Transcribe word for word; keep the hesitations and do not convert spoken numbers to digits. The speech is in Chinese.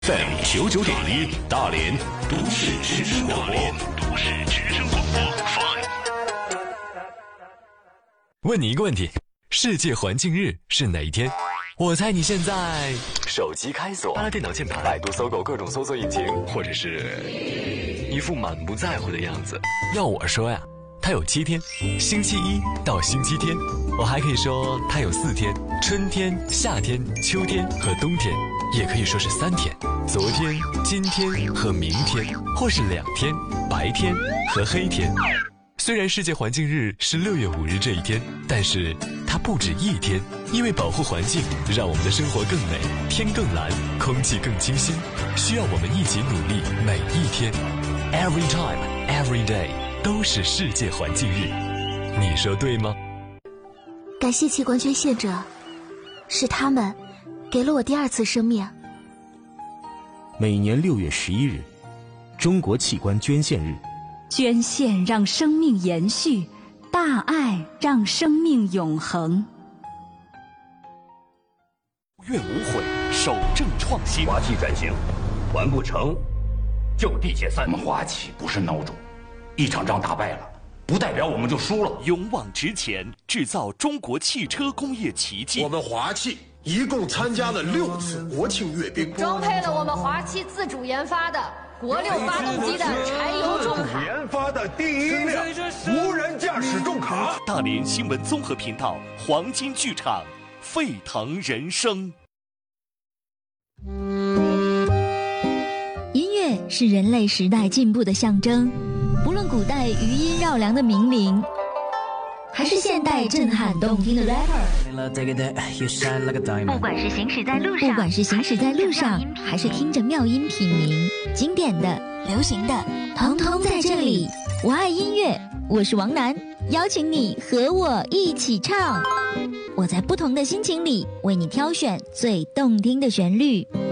F M 九九点一大连都市之声广播，都市之声广播 Fine。 问你一个问题：世界环境日是哪一天？我猜你现在手机开锁，拉电脑键盘，百度、搜狗各种搜索引擎，或者是一副满不在乎的样子。要我说呀，它有七天，星期一到星期天。我还可以说它有四天，春天、夏天、秋天和冬天，也可以说是三天，昨天、今天和明天，或是两天，白天和黑天。虽然世界环境日是六月五日这一天，但是它不止一天，因为保护环境，让我们的生活更美，天更蓝，空气更清新，需要我们一起努力，每一天 ，every time, every day 都是世界环境日，你说对吗？ 感谢器官捐献者，是他们给了我第二次生命。 每年六月十一日，中国器官捐献日。 捐献让生命延续，大爱让生命永恒。 无怨无悔，守正创新。 华气转型完不成，就地解散。 我们华气不是孬种，一场仗打败了，不代表我们就输了。 勇往直前，制造中国汽车工业奇迹。 我们华气一共参加了六次国庆阅兵， 装配了我们华气自主研发的国六发动机的柴油重卡， 研发的第一辆无人驾驶重卡。 大连新闻综合频道黄金剧场，沸腾人生。 音乐是人类时代进步的象征，不论古代余音绕梁的名伶，还是现代震撼动听的 rapper， 不管是行驶在路上，不管是行驶在路上，还是听着妙音品茗，经典的、流行的，统统在这里。我爱音乐，我是王楠，邀请你和我一起唱。我在不同的心情里为你挑选最动听的旋律。